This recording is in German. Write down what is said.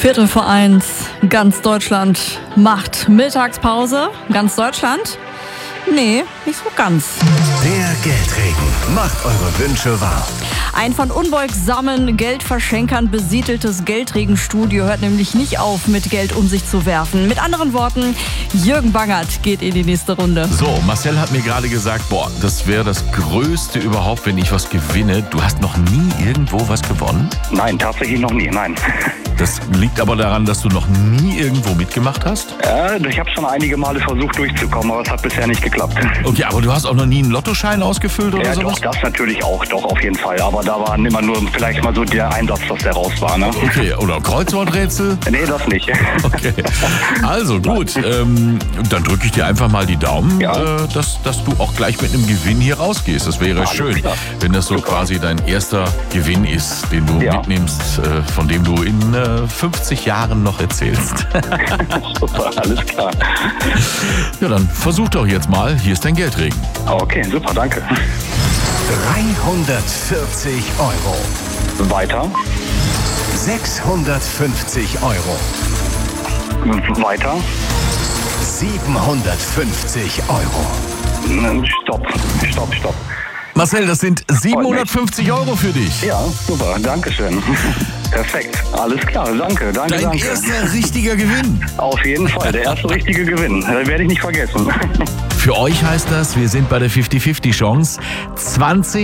1:15, ganz Deutschland macht Mittagspause. Ganz Deutschland? Nee, nicht so ganz. Der Geldregen macht eure Wünsche wahr. Ein von unbeugsamen Geldverschenkern besiedeltes Geldregenstudio hört nämlich nicht auf, mit Geld um sich zu werfen. Mit anderen Worten, Jürgen Bangert geht in die nächste Runde. So, Marcel hat mir gerade gesagt, das wäre das Größte überhaupt, wenn ich was gewinne. Du hast noch nie irgendwo was gewonnen? Nein, tatsächlich noch nie, nein. Das liegt aber daran, dass du noch nie irgendwo mitgemacht hast? Ich habe schon einige Male versucht durchzukommen, aber es hat bisher nicht geklappt. Okay, aber du hast auch noch nie einen Lottoschein ausgefüllt oder Ja, sowas? doch, das natürlich auch, doch, auf jeden Fall. Aber da war immer nur vielleicht mal so der Einsatz, dass der raus war, ne? Okay, oder Kreuzworträtsel? Nee, das nicht. Okay, also gut, dann drücke ich dir einfach mal die Daumen, Ja. dass du auch gleich mit einem Gewinn hier rausgehst. Das wäre Alles schön, klar. wenn das so quasi dein erster Gewinn ist, den du Ja. mitnimmst, von dem du in 50 Jahren noch erzählst. Super, alles klar. Ja, dann versuch doch jetzt mal. Hier ist dein Geldregen. Okay, super, danke. 340 Euro. Weiter, 650 Euro. weiter. 750 Euro. Stopp. Marcel, das sind 750 Euro für dich. Ja, super, danke schön. Perfekt, alles klar, danke. Dein erster richtiger Gewinn. Auf jeden Fall, der erste richtige Gewinn. Das werde ich nicht vergessen. Für euch heißt das, wir sind bei der 50-50 Chance. 20